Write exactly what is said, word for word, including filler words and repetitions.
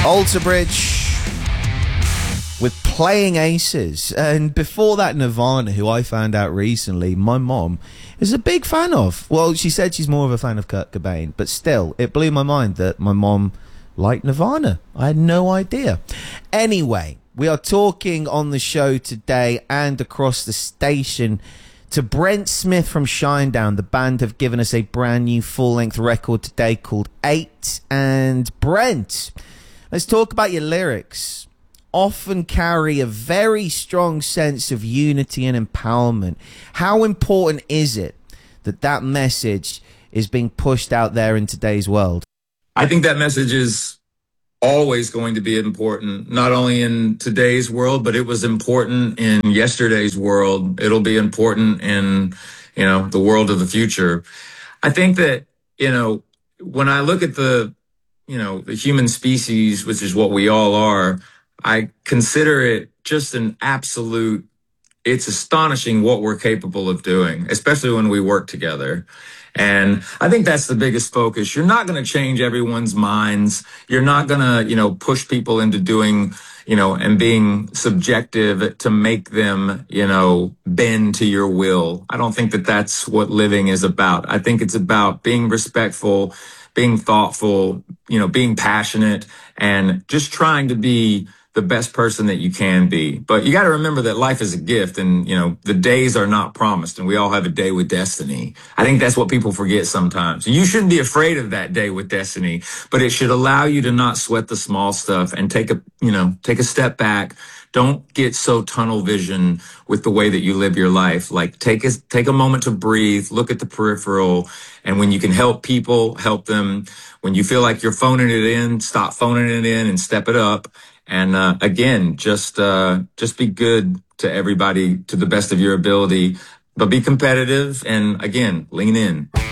Alter Bridge with Playing Aces. And before that, Nirvana, who I found out recently my mom is a big fan of. Well, she said she's more of a fan of Kurt Cobain, but still, it blew my mind that my mom liked Nirvana. I had no idea. Anyway, we are talking on the show today and across the station to Brent Smith from Shinedown. The band have given us a brand new full-length record today called Eight. And Brent, let's talk about your lyrics. Often carry a very strong sense of unity and empowerment. How important is it that that message is being pushed out there in today's world? I think that message is always going to be important, not only in today's world, but it was important in yesterday's world. It'll be important in, you know, the world of the future. I think that, you know, when I look at the, you know, the human species, which is what we all are, I consider it just an absolute, it's astonishing what we're capable of doing, especially when we work together. And I think that's the biggest focus. You're not going to change everyone's minds. You're not going to, you know, push people into doing, you know, and being subjective to make them, you know, bend to your will. I don't think that that's what living is about. I think it's about being respectful, being thoughtful, you know, being passionate, and just trying to be the best person that you can be. But you got to remember that life is a gift, and, you know, the days are not promised, and we all have a day with destiny. I think that's what people forget sometimes. You shouldn't be afraid of that day with destiny, but it should allow you to not sweat the small stuff and take a, you know, take a step back. Don't get so tunnel vision with the way that you live your life. Like, take a, take a moment to breathe, look at the peripheral, and when you can help people, help them. When you feel like you're phoning it in, stop phoning it in and step it up. And uh, again, just uh, just be good to everybody to the best of your ability, but be competitive and, again, lean in.